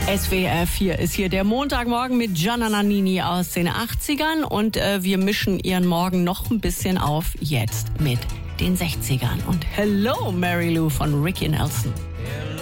SWR 4 ist hier der Montagmorgen mit Gianna Nannini aus den 80ern und wir mischen ihren Morgen noch ein bisschen auf jetzt mit den 60ern. Und Hello Mary Lou von Ricky Nelson.